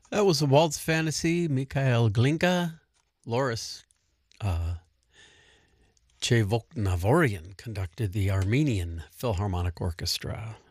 That was a Waltz Fantasy, Mikhail Glinka. Loris Chevoknavorian conducted the Armenian Philharmonic Orchestra.